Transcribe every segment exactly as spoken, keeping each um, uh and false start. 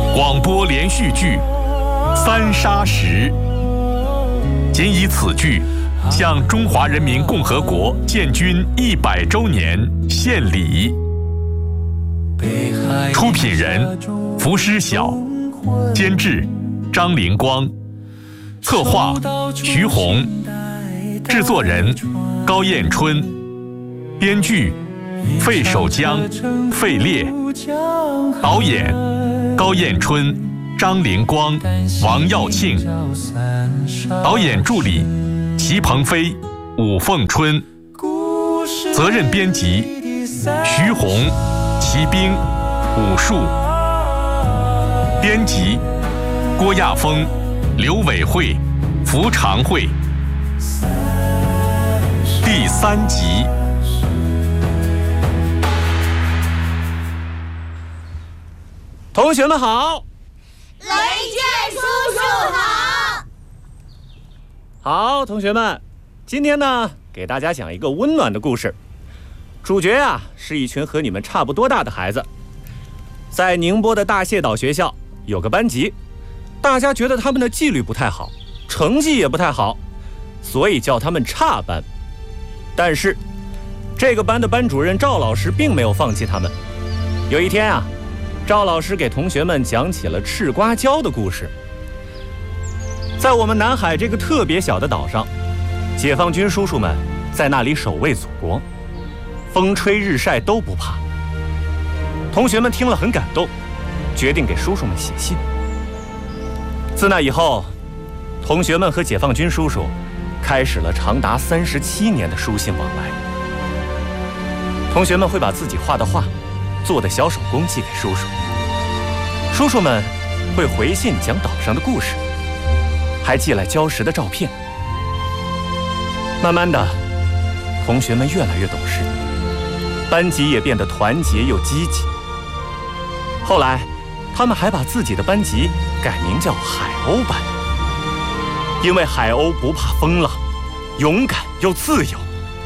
广播连续剧《三杀时》，仅以此剧向中华人民共和国建军一百周年献礼。出品人浮尸晓，监制张灵光，策划徐红，制作人高彦春，编剧费守江、费烈，导演高彦春、张灵光、王耀庆，导演助理齐鹏飞、武凤春，责任编辑徐红、齐兵、武术，编辑郭亚峰、刘伟慧、福长慧。第三集。 同学们好， 雷健叔叔好。 好，同学们，今天呢，给大家讲一个温暖的故事。主角啊，是一群和你们差不多大的孩子，在宁波的大蟹岛学校有个班级，大家觉得他们的纪律不太好，成绩也不太好，所以叫他们差班。但是，这个班的班主任赵老师并没有放弃他们。有一天啊，赵老师给同学们讲起了赤瓜椒的故事。在我们南海这个特别小的岛上，解放军叔叔们在那里守卫祖国，风吹日晒都不怕。同学们听了很感动，决定给叔叔们写信。自那以后，同学们和解放军叔叔开始了长达三十七年的书信往来。同学们会把自己画的画、做的小手工寄给叔叔，叔叔们会回信讲岛上的故事，还寄来礁石的照片。慢慢的，同学们越来越懂事，班级也变得团结又积极。后来，他们还把自己的班级改名叫海鸥班，因为海鸥不怕风浪，勇敢又自由。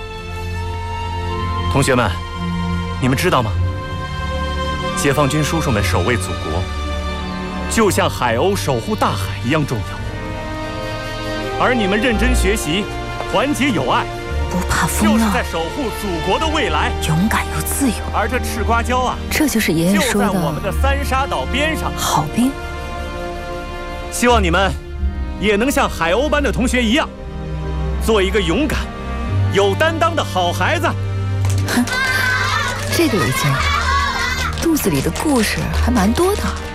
同学们，你们知道吗？解放军叔叔们守卫祖国，就像海鸥守护大海一样重要。而你们认真学习，团结友爱， 不怕风浪， 就是在守护祖国的未来， 勇敢又自由。 而这赤瓜椒啊， 这就是爷爷说的， 就在我们的三沙岛边上， 好兵。 希望你们也能像海鸥班的同学一样，做一个勇敢、有担当的好孩子。 哼，这个雷健，肚子里的故事还蛮多的。